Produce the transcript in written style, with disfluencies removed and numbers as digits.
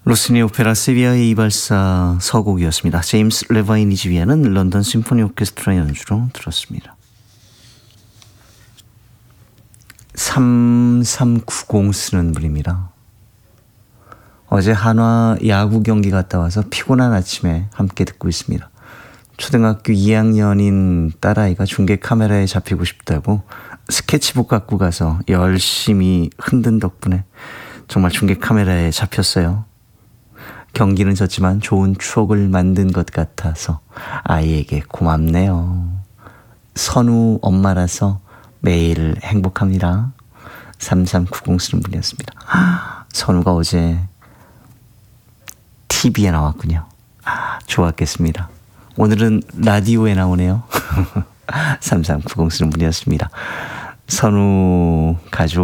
로스니 오페라 세비야의 이발사 서곡이었습니다. 제임스 레바인이 지휘하는 런던 심포니 오케스트라 연주로 들었습니다. 3390 쓰는 분입니다. 어제 한화 야구 경기 갔다 와서 피곤한 아침에 함께 듣고 있습니다. 초등학교 2학년인 딸아이가 중계 카메라에 잡히고 싶다고 스케치북 갖고 가서 열심히 흔든 덕분에 정말 중계 카메라에 잡혔어요. 경기는 졌지만 좋은 추억을 만든 것 같아서 아이에게 고맙네요. 선우 엄마라서 매일 행복합니다. 3390 쓰는 분이었습니다. 선우가 어제 TV에 나왔군요. 좋았겠습니다. 오늘은 라디오에 나오네요. 3390 쓰는 분이었습니다. 선우 가족